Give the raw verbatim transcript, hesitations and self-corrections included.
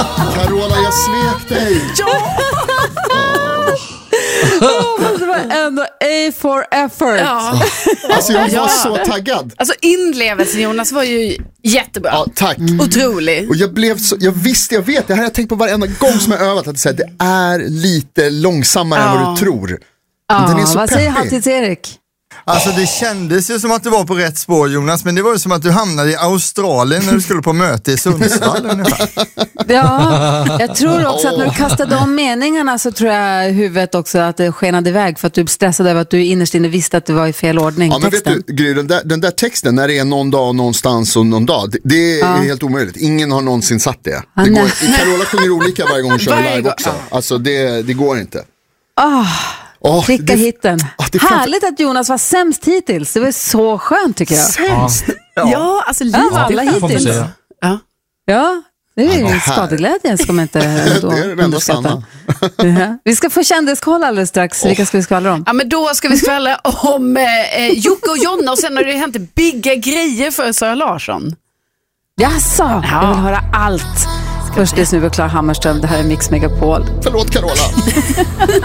Carola, jag svek dig. Ja! Oh, det var ändå A for effort. Ja. Alltså jag var Ja. så taggad. Alltså inlevelsen, Jonas, var ju jättebra. Ja, tack. Otrolig. Och jag blev så, jag visste, jag vet, det här har jag tänkt på varenda gång som jag övat, att säga, det är lite långsammare Ja. än vad du tror. Ja, Den är så vad säger peppig. Halvtids-Erik? Alltså det kändes ju som att du var på rätt spår, Jonas, men det var ju som att du hamnade i Australien när du skulle på möte i Sundsvall ungefär. Ja, jag tror också att när du kastade om meningarna så tror jag i huvudet också att det skenade iväg för att du stressade över att du innerst inne visste att det var i fel ordning. Ja, men vet texten. du, Gry, den där, den där texten, när det är någon dag, någonstans och någon dag, det, det är Ja. helt omöjligt. Ingen har någonsin satt det. Ah, det går, nej. Carola sjunger olika varje gång hon kör Varje live gång, också. ja. Alltså det, det går inte. Ah, Oh, klicka hitten. Ah, det är framför- Härligt att Jonas var sämst hittills. Det var så skönt tycker jag. Sämst. Ja, alltså lite. Ja, alla får man hittills. säga. Ja. Ja, det är ju här. skadeglädjen ska man inte då Det är det enda underskatta. sanna. Ja. Vi ska få kändiskoll alldeles strax. Vilka ska vi skvallra om? Ja, men då ska vi skvallra om eh, Jocke och Jonna, och sen har det hänt bigga grejer för Sara Larsson. Jaså, jag vill höra allt. Först är Snuve och Klara Hammarström. Det här är Mix Megapol. Förlåt Carola.